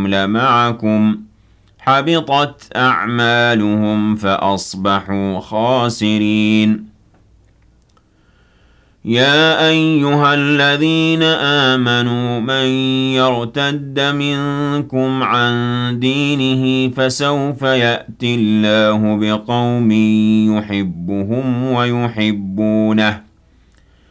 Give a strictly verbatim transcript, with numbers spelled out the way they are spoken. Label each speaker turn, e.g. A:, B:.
A: إنهم لمعكم حبطت أعمالهم فأصبحوا خاسرين. يا أيها الذين آمنوا من يرتد منكم عن دينه فسوف يأتي الله بقوم يحبهم ويحبونه